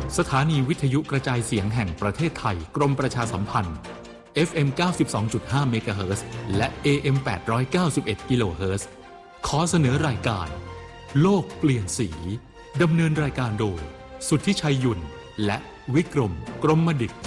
สถานีวิทยุกระจายเสียงแห่งประเทศไทยกรมประชาสัมพันธ์ FM 92.5 เมกะเฮิรตซ์และ AM 891 กิโลเฮิรตซ์ขอเสนอรายการโลกเปลี่ยนสีดำเนินรายการโดยสุทธิชัยยุ่นและวิกรมกรมดิษฐ์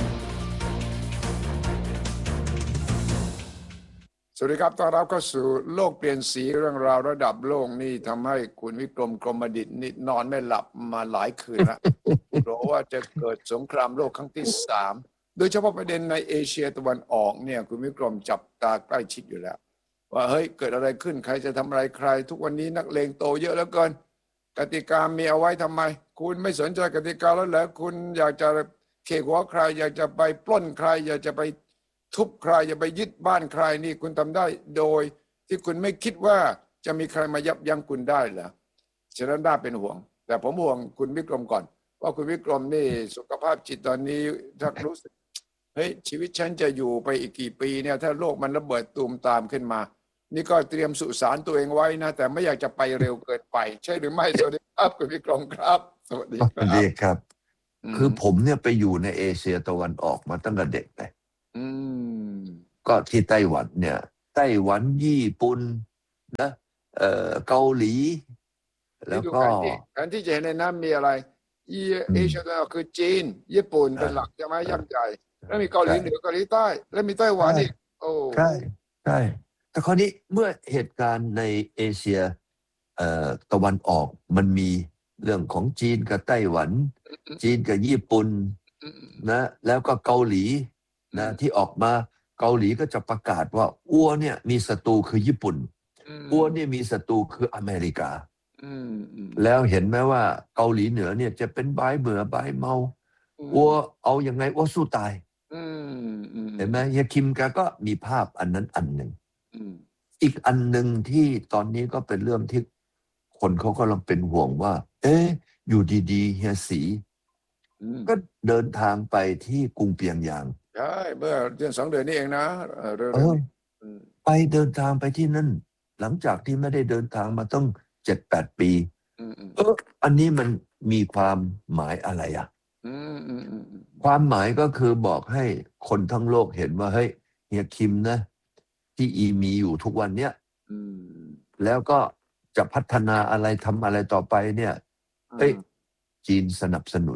สวัสดีครับต้อนรับเข้าสู่โลกเปลี่ยนสีเรื่องราวระดับโลกนี่ทำให้คุณวิกรมกรมดิษฐ์นี่นอนไม่หลับมาหลายคืนแล้ว เพราะว่าจะเกิดสงครามโลกครั้งที่3โดยเฉพาะประเด็นในเอเชียตะวันออกเนี่ยคุณวิกรมจับตาใกล้ชิดอยู่แล้วว่าเฮ้ยเกิดอะไรขึ้นใครจะทำอะไรใครทุกวันนี้นักเลงโตเยอะเหลือเกินกติกามีเอาไว้ทำไมคุณไม่สนใจกติกาแล้วเหรอคุณอยากจะเขกหัวใครอยากจะไปปล้นใครอยากจะไปทุบใครอย่าไปยึดบ้านใครนี่คุณทำได้โดยที่คุณไม่คิดว่าจะมีใครมายับยั้งคุณได้เหรอฉะนั้นน่าเป็นห่วงแต่ผมห่วงคุณวิกรมก่อนว่าคุณวิกรมนี่สุขภาพจิตตอนนี้ถ้ารู้สึกเฮ้ยชีวิตฉันจะอยู่ไปอีกกี่ปีเนี่ยถ้าโลกมันระเบิดตูมตามขึ้นมานี่ก็เตรียมสุสานตัวเองไว้นะแต่ไม่อยากจะไปเร็วเกินไปใช่หรือไม่สวัสดีครับคุณวิกรมครับสวัสดีครับคือผมเนี่ยไปอยู่ในเอเชียตะวันออกมาตั้งแต่เด็กเลยก็ที่ไต้หวันเนี่ยไต้หวันญี่ปุ่นนะเกาหลีแล้วก็การที่จะเห็นในนั้นมีอะไรเอเชียตะวันออกคือจีนญี่ปุ่นเป็นหลักใช่ไหมยักษ์ใหญ่แล้วมีเกาหลีเหนือเกาหลีใต้แล้วมีไต้หวันอีกโอ้ใช่แต่คราวนี้เมื่อเหตุการณ์ในเอเชียตะวันออกมันมีเรื่องของจีนกับไต้หวันจีนกับญี่ปุ่นนะแล้วก็เกาหลีนะที่ออกมาเกาหลีก็จะประกาศว่าอัวเนี่ยมีศัตรูคือญี่ปุ่นอัวเนี่ยมีศัตรูคืออเมริกาแล้วเห็นไหมว่าเกาหลีเหนือเนี่ยจะเป็นบายเบื่อบายเมาอัวเอายังไงอัวสู้ตายเห็นไหมเฮียคิมแกก็มีภาพอันนั้นอันหนึ่งอีกอันหนึ่งที่ตอนนี้ก็เป็นเรื่องที่คนเขาก็ลังเป็นห่วงว่าอยู่ดีๆเฮียสีก็เดินทางไปที่กรุงเปียงยางใช่เมื่อเดือน2 เดือนนี้เองนะไปเดินทางไปที่นั่นหลังจากที่ไม่ได้เดินทางมาต้อง 7-8 ปีอันนี้มันมีความหมายอะไรอ่ะความหมายก็คือบอกให้คนทั้งโลกเห็นว่าเฮ้ยเฮียคิมนะที่มีอยู่ทุกวันเนี้ยแล้วก็จะพัฒนาอะไรทำอะไรต่อไปเนี่ยเฮ้ยจีนสนับสนุน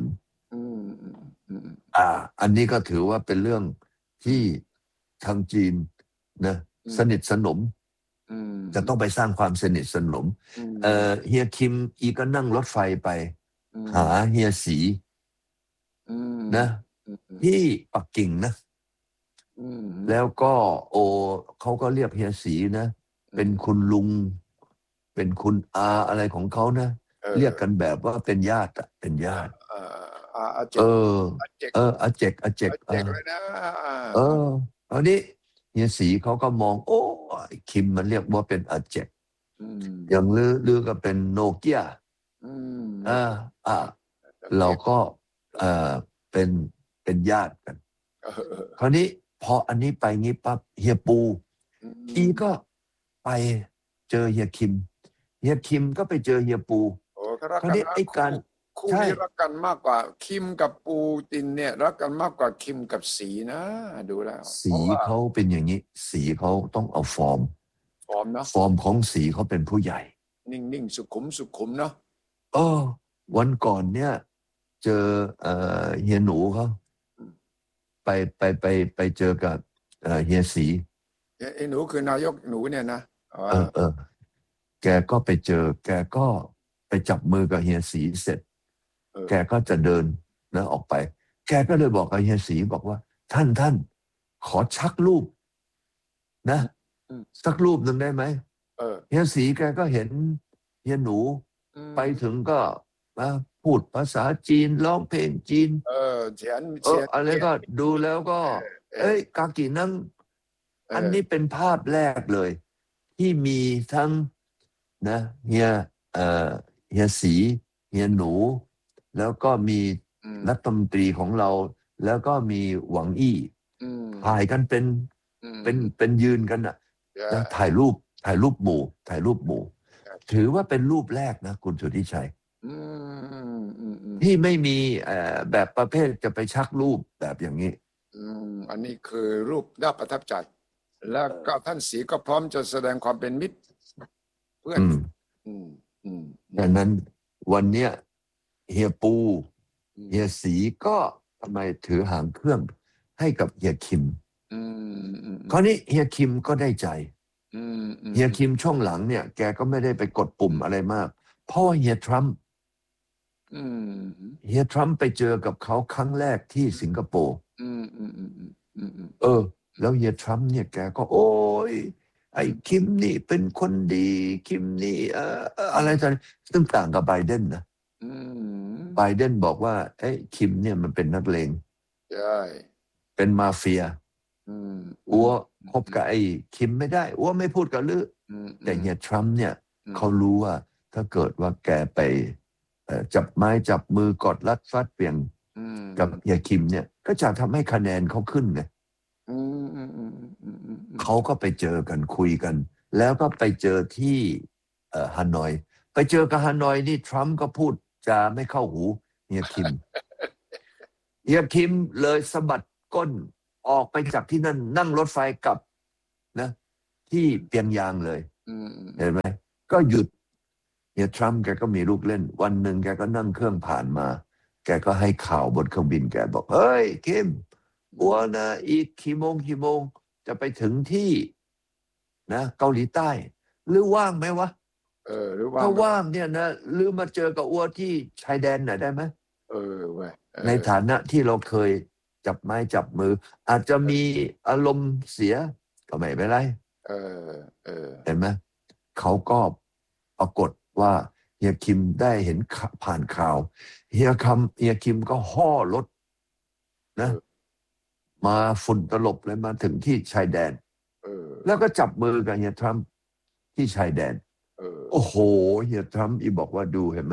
อันนี้ก็ถือว่าเป็นเรื่องที่ทางจีนนะสนิทสนมจะต้องไปสร้างความสนิทสนมเฮียคิมก็นั่งรถไฟไปหาเฮียสีนะที่ปักกิ่งนะแล้วก็เขาก็เรียกเฮียสีนะเป็นคุณลุงเป็นคุณอาอะไรของเขานะเรียกกันแบบว่าเป็นญาติเป็นญาติอาเจกเลยนะอันนี้เฮียสีเขาก็มองคิมมันเรียกว่าเป็นอาเจกอย่างลือก็เป็นโนเกียเราก็เป็นญาติกันคราวนี้พออันนี้ไปงี้ปั๊บเฮียปูก็ไปเจอเฮียคิมก็ไปเจอเฮียปูคราวนี้ไอ้การคู่นี้รักกันมากกว่าคิมกับปูตินเนี่ยรักกันมากกว่าคิมกับสีนะดูแล้วสีเขาเป็นอย่างนี้สีเขาต้องเอาฟอร์มนะฟอร์มของสีเขาเป็นผู้ใหญ่นิ่งสุขุมเนาะวันก่อนเนี่ยเจอเฮียหนูเขาไปเจอกับเฮียสีไอ้หนูคือนายกหนูเนี่ยนะแกก็ไปเจอแกก็ไปจับมือกับเฮียสีเสร็จแกก็จะเดินนะออกไปแกก็เลยบอกกับเฮียสีบอกว่าท่านขอชักรูปนะสักรูปหนึ่งได้ไหมเฮียสีแกก็เห็นเฮียหนูไปถึงก็พูดภาษาจีนร้องเพลงจีนอะไรก็ดูแล้วก็กากินังอันนี้เป็นภาพแรกเลยที่มีทั้งนะเฮียสีเฮียหนูแล้วก็มีรัฐมนตรีของเราแล้วก็มีหวังอี้ถ่ายกันเป็นยืนกันแล้วถ่ายรูปหมู่ถือว่าเป็นรูปแรกนะคุณสุทธิชัยที่ไม่มีแบบประเภทจะไปชักรูปแบบอย่างนี้อันนี้คือรูปน่าประทับใจแล้วก็ท่านศรีก็พร้อมจะแสดงความเป็นมิตรเพื่อนดังนั้นวันเนี้ยเฮียปูเฮียศรีก็ทำไมถือหางเครื่องให้กับเฮียคิมคราวนี้เฮียคิมก็ได้ใจเฮียคิมช่วงหลังเนี่ยแกก็ไม่ได้ไปกดปุ่มอะไรมากเพราะว่าเฮียทรัมป์ไปเจอกับเขาครั้งแรกที่สิงคโปร์แล้วเฮียทรัมป์เนี่ยแกก็โอ้ยไอ้คิมนี่เป็นคนดีคิมนี่อะไรต่างซึ่งต่างกับไบเดนนะไบเดนบอกว่าไอ้คิมเนี่ยมันเป็นนักเลงใช่เป็นมาเฟียอัวคบกับไอ้คิมไม่ได้อัวไม่พูดกับลือแต่เฮียทรัมป์เนี่ยเขารู้ว่าถ้าเกิดว่าแกไปจับไม้จับมือกอดรัดฟัดเปลี่ยงกับเฮียคิมเนี่ยก็จะทำให้คะแนนเขาขึ้นไงเขาก็ไปเจอกันคุยกันแล้วก็ไปเจอที่ฮานอยไปเจอกับฮานอยนี่ทรัมป์ก็พูดจะไม่เข้าหูเฮียคิมเลยสะบัดก้นออกไปจากที่นั่นนั่งรถไฟกลับนะที่เปียงยางเลยเห็นไหมก็หยุดเฮียทรัมป์แกก็มีลูกเล่นวันหนึ่งแกก็นั่งเครื่องผ่านมาแกก็ให้ข่าวบนเครื่องบินแกบอกเฮ้ยคิมอัวนะอีกกี่โมงจะไปถึงที่นะเกาหลีใต้หรือว่างไหมวะหรือว่างถ้าว่างเนี่ยนะหรือมาเจอกับอัวที่ชายแดนหน่อยได้ไหมเว้ยในฐานะที่เราเคยจับไม้จับมืออาจจะมีอารมณ์เสียก็ไม่เป็นไรเห็นไหมเขาก็ปรากฏว่าเฮียคิมได้เห็นผ่านข่าวเฮียคิมก็ห่อรถนะมาฝุ่นตลบเลยมาถึงที่ชายแดนแล้วก็จับมือกับเฮียทรัมป์ที่ชายแดนโอ้โหเฮียทรัมป์บอกว่าดูเห็นไหม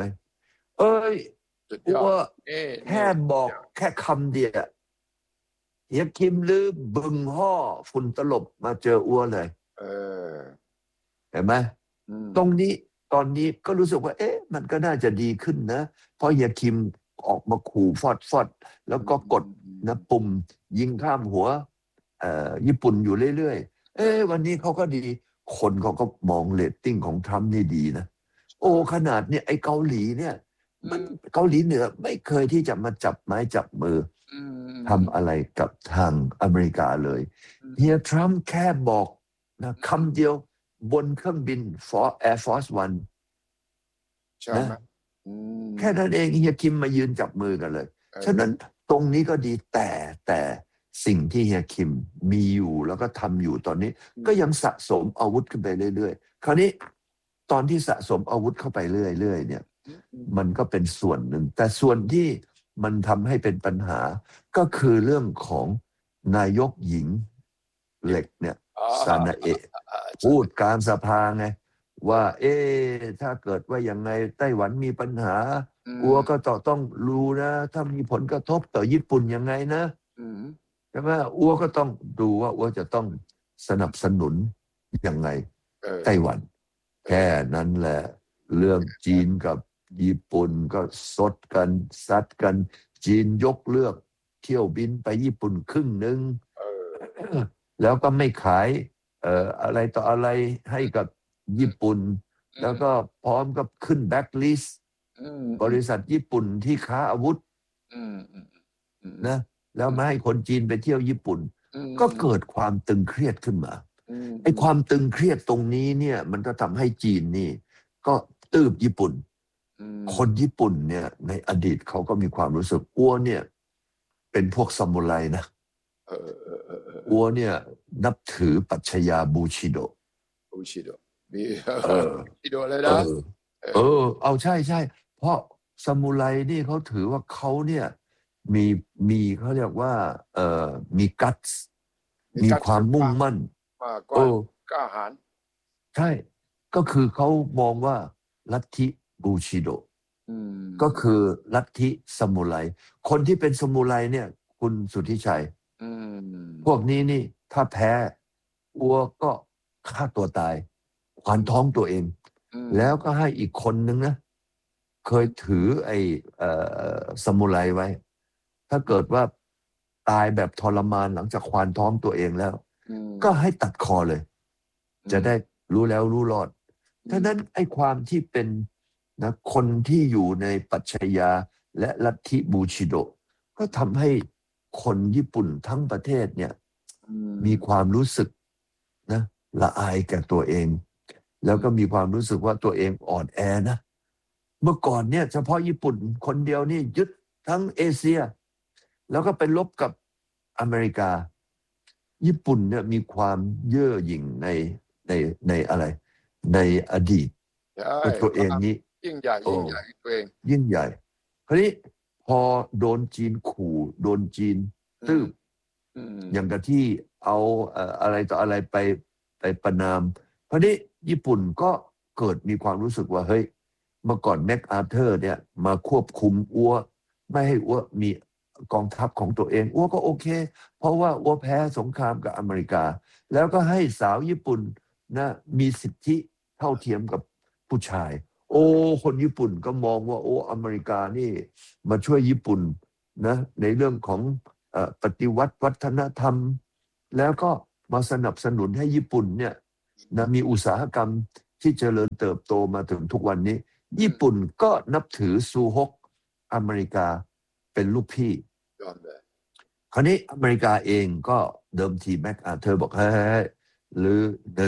ว่าแค่บอกแค่คำเดียวเฮียคิมลือบึงห่อฝุ่นตลบมาเจออัวเลยเห็นไหมตรงนี้ตอนนี้ก็รู้สึกว่ามันก็น่าจะดีขึ้นนะเพราะเฮียคิมออกมาขู่ฟอดแล้วก็กดนะปุ่มยิงข้ามหัวญี่ปุ่นอยู่เรื่อยๆวันนี้เขาก็ดีคนเขาก็มองเรตติ้งของทรัมป์นี่ดีนะโอ้ขนาดเนี่ยไอ้เกาหลีเนี่ยมันเกาหลีเหนือไม่เคยที่จะมาจับไม้จับมือทำอะไรกับทางอเมริกาเลยเฮียทรัมป์แค่บอกนะคำเดียวบนเครื่องบินAir Force One ใช่ไหมแค่นั้นเองเฮียคิมมายืนจับมือกันเลยฉะนั้นตรงนี้ก็ดีแต่สิ่งที่เฮียคิมมีอยู่แล้วก็ทำอยู่ตอนนี้ก็ยังสะสมอาวุธขึ้นไปเรื่อยๆคราวนี้ตอนที่สะสมอาวุธเข้าไปเรื่อยๆเนี่ยมันก็เป็นส่วนหนึ่งแต่ส่วนที่มันทำให้เป็นปัญหาก็คือเรื่องของนายกหญิงเหล็กเนี่ยซานาเอะพูดกลางสภาไงว่าถ้าเกิดว่ายังไงไต้หวันมีปัญหาอัวก็ต้องรู้นะถ้ามีผลกระทบต่อญี่ปุ่นยังไงนะใช่ไหมอัวก็ต้องดูว่าอัวจะต้องสนับสนุนยังไงไต้หวันแค่นั้นแหละเรื่องจีนกับญี่ปุ่นก็ซดกันซัดกันจีนยกเลิกเที่ยวบินไปญี่ปุ่นครึ่งนึงแล้วก็ไม่ขายอะไรต่ออะไรให้กับญี่ปุ่นแล้วก็พร้อมกับขึ้นแบ็คลิสต์บริษัทญี่ปุ่นที่ค้าอาวุธนะแล้วมาให้คนจีนไปเที่ยวญี่ปุ่นก็เกิดความตึงเครียดขึ้นมาไอ้ความตึงเครียดตรงนี้เนี่ยมันก็ทำให้จีนนี่ก็ตืบญี่ปุ่นคนญี่ปุ่นเนี่ยในอดีตเขาก็มีความรู้สึกอัวเนี่ยเป็นพวกซามูไรนะอัวเนี่ยนับถือปรัชญาบูชิโดมีชิโดเลยนะเอาใช่เพราะซามูไรนี่เขาถือว่าเขาเนี่ยมีเขาเรียกว่ามีกัตส์มีความมุ่งมั่นกล้าหาญใช่ก็คือเขามองว่าลัทธิบูชิโดก็คือลัทธิซามูไรคนที่เป็นซามูไรเนี่ยคุณสุทธิชัยพวกนี้นี่ถ้าแพ้อัวก็ฆ่าตัวตายขวานท้องตัวเองแล้วก็ให้อีกคนนึงนะเคยถือไอ้ซามูไรไว้ ถ้าเกิดว่าตายแบบทรมานหลังจากควานท้องตัวเองแล้ว ก็ให้ตัดคอเลย จะได้รู้แล้วรู้รอดฉะนั้นไอ้ความที่เป็นนะคนที่อยู่ในปรัชญาและลัทธิบูชิโดก็ทำให้คนญี่ปุ่นทั้งประเทศเนี่ยมีความรู้สึกนะละอายแก่ตัวเอง แล้วก็มีความรู้สึกว่าตัวเองอ่อนแอนะเมื่อก่อนเนี่ยเฉพาะญี่ปุ่นคนเดียวนี่ยึดทั้งเอเชียแล้วก็ไปลบกับอเมริกาญี่ปุ่นเนี่ยมีความเย่อหยิ่งในอะไรในอดีตตัวเองนี้ยิ่งใหญ่ตัวเองยิ่งใหญ่คราวนี้พอโดนจีนขู่โดนจีนตื้บอย่างกับที่เอาอะไรต่ออะไรไปประนามคราวนี้ญี่ปุ่นก็เกิดมีความรู้สึกว่าเฮ้ยเมื่อก่อนแมคอาร์เธอร์เนี่ยมาควบคุมอัวไม่ให้อัวมีกองทัพของตัวเองอัวก็โอเคเพราะว่าอัวแพ้สงครามกับอเมริกาแล้วก็ให้สาวญี่ปุ่นนะมีสิทธิเท่าเทียมกับผู้ชายโอ้คนญี่ปุ่นก็มองว่าโอ้อเมริกานี่มาช่วยญี่ปุ่นนะในเรื่องของปฏิวัติวัฒนธรรมแล้วก็มาสนับสนุนให้ญี่ปุ่นเนี่ยนะมีอุตสาหกรรมที่เจริญเติบโตมาถึงทุกวันนี้ญี่ปุ่นก็นับถือซูฮกอเมริกาเป็นลูกพี่คราวนี้อเมริกาเองก็เดิมทีแมคอาร์เธอร์บอกให้หรือ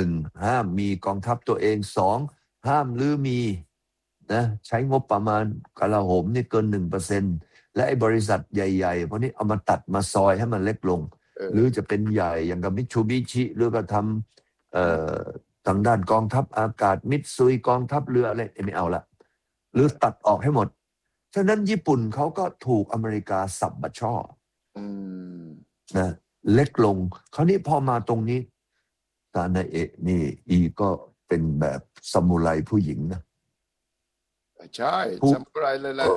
1ห้ามมีกองทัพตัวเอง2ห้ามหรือมีนะใช้งบประมาณกลาโหมนี่เกิน 1% และไอ้บริษัทใหญ่ๆพวกนี้เอามาตัดมาซอยให้มันเล็กลงหรือจะเป็นใหญ่อย่างกับมิตซูบิชิหรือก็ทำทางด้านกองทัพอากาศมิตซุยกองทัพเรืออะไรไม่เอาละหรือตัดออกให้หมดฉะนั้นญี่ปุ่นเขาก็ถูกอเมริกาสับบัดช่อนะเล็กลงคราวนี้พอมาตรงนี้ซานาเอะนี่อีก็เป็นแบบซามูไรผู้หญิงนะใช่ซามูไรเลยแหละ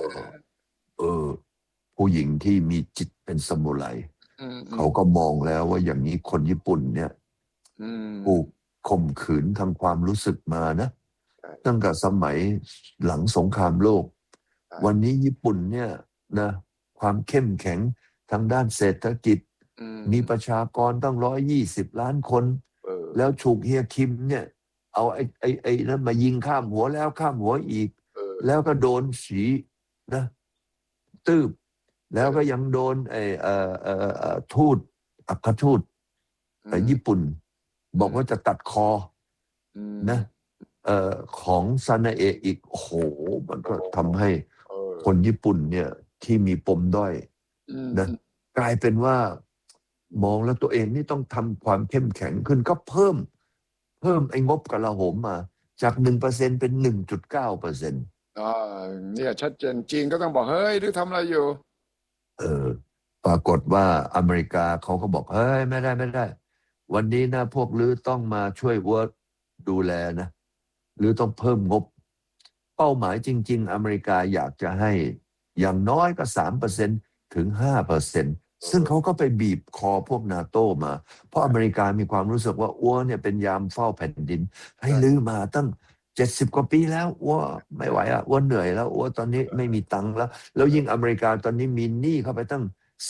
ผู้หญิงที่มีจิตเป็นซามูไรเขาก็มองแล้วว่าอย่างนี้คนญี่ปุ่นเนี่ยถูกข่มขืนทางความรู้สึกมานะตั้งแต่สมัยหลังสงครามโลกวันนี้ญี่ปุ่นเนี่ยนะความเข้มแข็งทางด้านเศรษฐกิจมีประชากรตั้ง120 ล้านคนแล้วถูกเฮียคิมเนี่ยเอาไอ้นั้นมายิงข้ามหัวแล้วข้ามหัวอีกแล้วก็โดนสีนะตืบแล้วก็ยังโดนทูตอัครทูตญี่ปุ่นบอกว่าจะตัดคอนะของซานาเอะอีกโอ้โหมันก็ทำให้คนญี่ปุ่นเนี่ยที่มีปมด้อยนะกลายเป็นว่ามองแล้วตัวเองนี่ต้องทำความเข้มแข็งขึ้นก็เพิ่มไอ้งบกลาโหมมาจาก 1% เป็น 1.9% เนี่ยชัดเจนจีนก็ต้องบอกเฮ้ยหรือทำอะไรอยู่ปรากฏว่าอเมริกาเขาก็บอกเฮ้ยไม่ได้วันนี้นะพวกลือต้องมาช่วยเวิร์กดูแลนะหรือต้องเพิ่มงบเป้าหมายจริงๆอเมริกาอยากจะให้อย่างน้อยก็ 3% ถึง 5%ซึ่งเขาก็ไปบีบคอพวกนาโต้มาเพราะอเมริกามีความรู้สึกว่าอ้วเนี่ยเป็นยามเฝ้าแผ่นดินให้ลือมาตั้ง70 กว่าปีแล้วอ้วไม่ไหวอ่ะอ้วเหนื่อยแล้วอ้วตอนนี้ไม่มีตังค์แล้วยิ่งอเมริกาตอนนี้มีหนี้เข้าไปตั้ง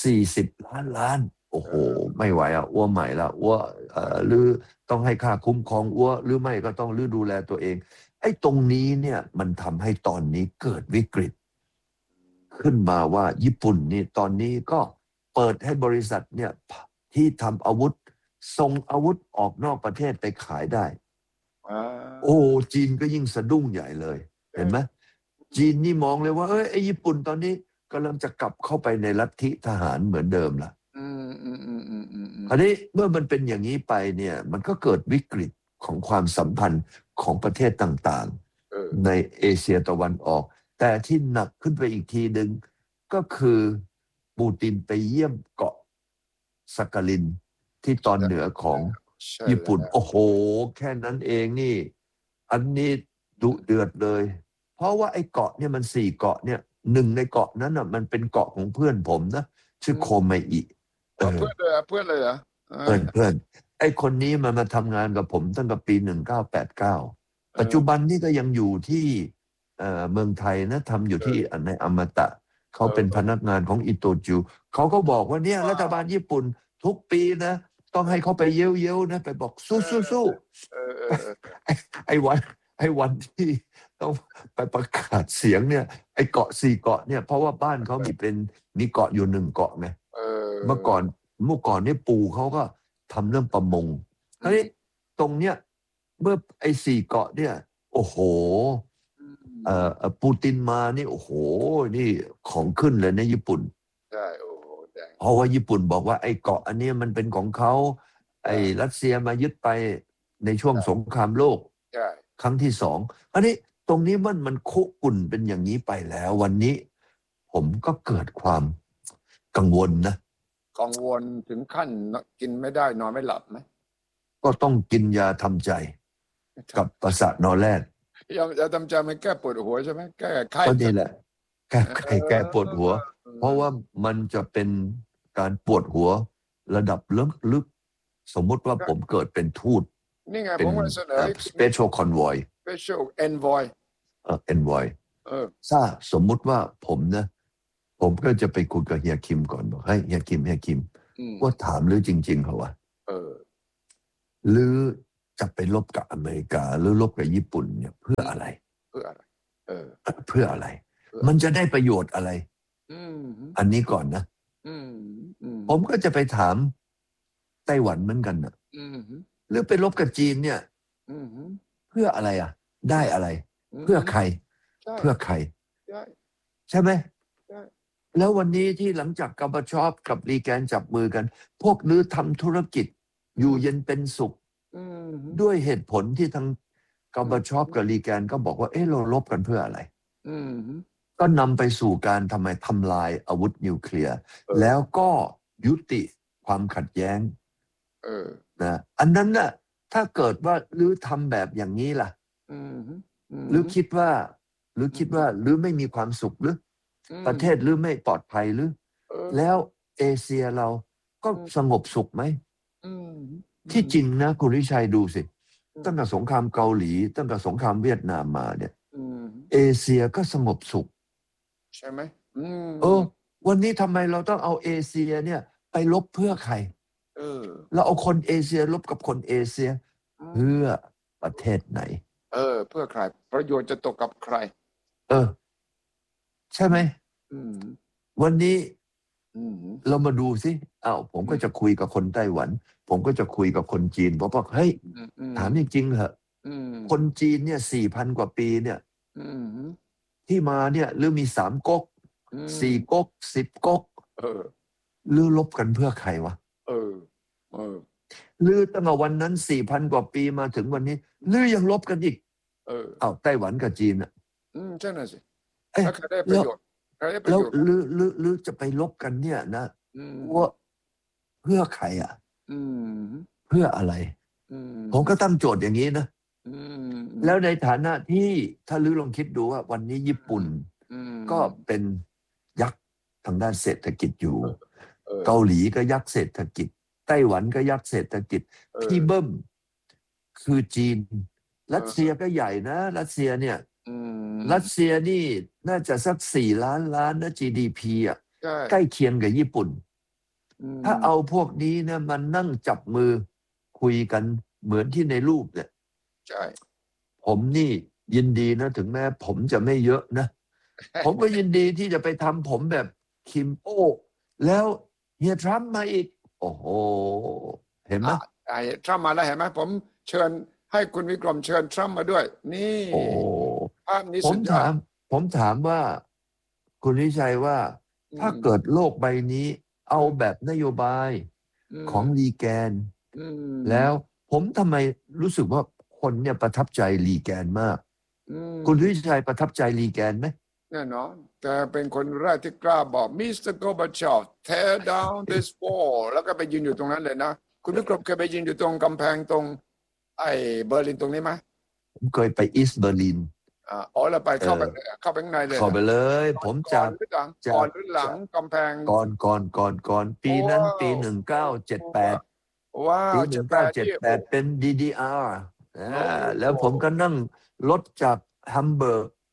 40 ล้านโอ้โหไม่ไหวอ่ะอ้วใหม่ละอ้วหรือต้องให้ค่าคุ้มครองอ้วหรือไม่ก็ต้องดูแลตัวเองไอ้ตรงนี้เนี่ยมันทำให้ตอนนี้เกิดวิกฤตขึ้นมาว่าญี่ปุ่นนี่ตอนนี้ก็เปิดให้บริษัทเนี่ยที่ทำอาวุธส่งอาวุธออกนอกประเทศไปขายได้โอ้จีนก็ยิ่งสะดุ้งใหญ่เลยเห็นไหมจีนนี่มองเลยว่าไอ้ญี่ปุ่นตอนนี้กำลังจะกลับเข้าไปในลัทธิทหารเหมือนเดิมละอันนี้เมื่อมันเป็นอย่างนี้ไปเนี่ยมันก็เกิดวิกฤตของความสัมพันธ์ของประเทศต่างๆในเอเชียตะวันออกแต่ที่หนักขึ้นไปอีกทีหนึ่งก็คือปูตินไปเยี่ยมเกาะสักกลินที่ตอนเหนือของญี่ปุ่นโอ้โหแค่นั้นเองนี่อันนี้ดุเดือดเลยเพราะว่าไอ้เกาะเนี่ยมัน4 เกาะเนี่ย1ในเกาะนั้นน่ะมันเป็นเกาะของเพื่อนผมนะชื่อโคเมอิเพื่อนเลยเพื่อนเลยเหรอเพื่อนไอ้คนนี้มันมาทำงานกับผมตั้งแต่ปี1989ปัจจุบันนี่ก็ยังอยู่ที่เมืองไทยนะทำอยู่ที่ในอมตะเขาเป็นพเออนักงานของอิโตจิวเขาก็บอกว่าเนี่ยรัฐบาลญี่ปุ่นทุกปีนะต้องให้เขาไปเย้ยวๆนะไปบอกสู้ไอ้วันที่ต้องไปประกาศเสียงเนี่ยไอ้เกาะ4 เกาะเนี่ยเพราะว่าบ้านเขามีเกาะอยู่1 เกาะไงเมื่อก่อนเนี่ยปู่เขาก็ทำเรื่องประมงทีนี้ตรงเนี้ยเมื่อไอ้4 เกาะเนี่ยโอ้โหปูตินมานี่โอ้โหนี่ของขึ้นเลยในญี่ปุ่นใช่โอ้โหแดงเพราะว่าญี่ปุ่นบอกว่าไอ้เกาะอันนี้มันเป็นของเขาไอ้รัสเซียมายึดไปในช่วงสงครามโลกครั้งที่2อันนี้ตรงนี้มันคุกุ่นเป็นอย่างนี้ไปแล้ววันนี้ผมก็เกิดความกังวลนะกังวลถึงขั้นกินไม่ได้นอนไม่หลับไหมก็ต้องกินยาทำใจกับประสาทนอนแรกยาทำใจมันแก้ปวดหัวใช่ไหมแก้ไข้ก็นี่แหละแก้ปวดหัวเพราะว่ามันจะเป็นการปวดหัวระดับลึกสมมุติว่าผมเกิดเป็นทูตนี่ไงผมเสนอ special convoy special envoy envoy ถ้าสมมุติว่าผมก็จะไปคุยกับเฮียคิมก่อนบอกให้เฮียคิมว่าถามหรือจริงๆเหรอวะหรือจะไปลบกับอเมริกาหรือลบกับญี่ปุ่นเนี่ยเพื่ออะไรเพื่ออะไรมันจะได้ประโยชน์อะไรอันนี้ก่อนนะผมก็จะไปถามไต้หวันเหมือนกันนะหรือไปลบกับจีนเนี่ยเพื่ออะไรอ่ะได้อะไรเพื่อใครใช่ไหมแล้ววันนี้ที่หลังจากกอร์บาชอฟกับรีแกนจับมือกันพวกลือทำธุรกิจอยู่เย็นเป็นสุขด้วยเหตุผลที่ทางกอร์บาชอฟกับรีแกนก็บอกว่าเราลบกันเพื่ออะไรก็นำไปสู่การทำลายอาวุธนิวเคลียร์แล้วก็ยุติความขัดแย้งนะอันนั้นน่ะถ้าเกิดว่าลือทำแบบอย่างนี้ล่ะหรือคิดว่าหรือไม่มีความสุขหรือประเทศหรือไม่ปลอดภัยหรือแล้วเอเชียเราก็สงบสุขไหมที่จริงนะคุณวิชัยดูสิตั้งแต่สงครามเกาหลีตั้งแต่สงครามเวียดนามมาเนี่ยเอเชียก็สงบสุขใช่ไหมวันนี้ทำไมเราต้องเอาเอเชียเนี่ยไปลบเพื่อใครเราเอาคนเอเชียลบกับคนเอเชียเพื่อประเทศไหนเพื่อใครประโยชน์จะตกกับใครใช่ไหมวันนี้เรามาดูสิผมก็จะคุยกับคนไต้หวันผมก็จะคุยกับคนจีนบอกว่าเฮ้ยถามจริงๆเหรอคนจีนเนี่ย 4,000 กว่าปีเนี่ยที่มาเนี่ยหรือมี3 ก๊ก4 ก๊ก10 ก๊กหรือลบกันเพื่อใครวะหรือตั้งแต่วันนั้น 4,000 กว่าปีมาถึงวันนี้หรือยังลบกันอีกไต้หวันกับจีนใช่น่ะสิถ้าใครได้ประโยชน์แล้วหรือจะไปลบกันเนี่ยนะว่าเพื่อใครเพื่ออะไรผมก็ตั้งโจทย์อย่างนี้นะแล้วในฐานะที่ถ้าลือลองคิดดูว่าวันนี้ญี่ปุ่นก็เป็นยักษ์ทางด้านเศรษฐกิจอยู่เกาหลีก็ยักษ์เศรษฐกิจไต้หวันก็ยักษ์เศรษฐกิจที่เบิ้มคือจีนรัสเซียก็ใหญ่นะรัสเซียเนี่ยรัสเซียนี่น่าจะสัก4 ล้านล้านนะ GDP ใกล้เคียงกับญี่ปุ่นถ้าเอาพวกนี้นะมันนั่งจับมือคุยกันเหมือนที่ในรูปเนี่ยใช่ผมนี่ยินดีนะถึงแม้ผมจะไม่เยอะนะ ผมก็ยินดีที่จะไปทำผมแบบคิมแล้วเฮียทรัมป์มาอีกโอ้โหเห็นไหมทรัมป์มาแล้วเห็นไหมผมเชิญให้คุณวิกรมเชิญทรัมป์มาด้วยนี่ภาพนี้ผมถามว่าคุณวิชัยว่าถ้าเกิดโลกใบนี้เอาแบบนโยบายของรีแกนแล้วผมทำไมรู้สึกว่าคนเนี่ยประทับใจรีแกนมากคุณวิชัยประทับใจรีแกนไหมแน่นอนแต่เป็นคนแรกที่กล้าบอกมิสเตอร์โกบาชอฟ tear down this wall แล้วก็ไปยืนอยู่ตรงนั้นเลยนะคุณวิกรมเคยไปยืนอยู่ตรงกำแพงตรงเบอร์ลินตรงนี้ไหมผมเคยไปอีสต์เบอร์ลินเราไปเข้าไปข้างในเลยเข้าไปเลยผมจากก่อนหรือหลังกำแพงก่อนปีนั้นปี1978 ว้าวปี1978เป็น DDR แล้วผมก็นั่งรถจากฮัมเบิร์ก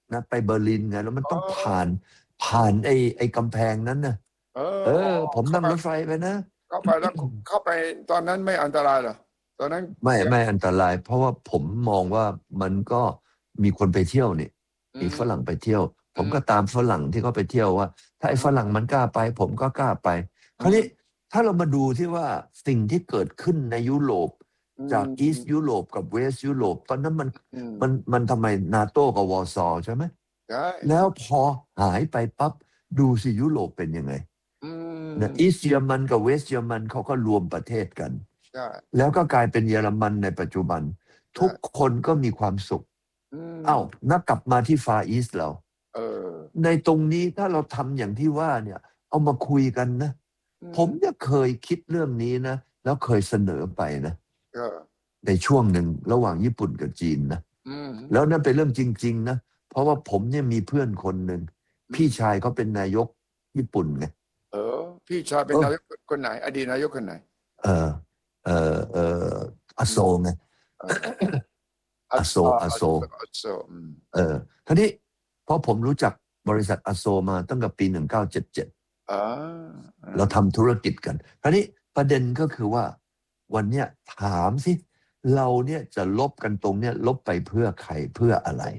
นะไปเบอร์ลินไงแล้วมันต้องผ่านไอ้กำแพงนั้นนะผมนั่งรถไฟไปนะเข้าไปแล้วเข้าไปตอนนั้นไม่อันตรายเหรอตอนนั้นไม่อันตรายเพราะว่าผมมองว่ามันก็มีคนไปเที่ยวนี่มีฝรั่งไปเที่ยวผมก็ตามฝรั่งที่เขาไปเที่ยวว่าถ้าไอ้ฝรั่งมันกล้าไปผมก็กล้าไปคราวนี้ถ้าเรามาดูที่ว่าสิ่งที่เกิดขึ้นในยุโรปจากอีสต์ยุโรปกับเวสต์ยุโรปตอนนั้นมันทำไมนาโต้กับวอร์ซอใช่ไหมแล้วพอหายไปปั๊บดูสิยุโรปเป็นยังไงนะอีสต์เยอรมันกับเวสต์เยอรมันเขาก็รวมประเทศกันแล้วก็กลายเป็นเยอรมันในปัจจุบันทุกคนก็มีความสุขนักกลับมาที่ฟาอีสต์เราในตรงนี้ถ้าเราทำอย่างที่ว่าเนี่ยเอามาคุยกันนะผมเนี่ยเคยคิดเรื่องนี้นะแล้วเคยเสนอไปนะในช่วงหนึ่งระหว่างญี่ปุ่นกับจีนนะแล้วนั่นเป็นเรื่องจริงๆนะเพราะว่าผมเนี่ยมีเพื่อนคนหนึ่งพี่ชายเขาเป็นนายกญี่ปุ่นไงพี่ชายเป็นนายกคนไหนอดีตนายกคนไหนอโศกไงอโศกคราวนี้เพราะผมรู้จักบริษัทอโศกมาตั้งแต่ปี1977เราทำธุรกิจกันคราวนี้ประเด็นก็คือว่าวันเนี้ยถามสิเราเนี่ยจะลบกันตรงเนี้ยลบไปเพื่อใครเพื่ออะไร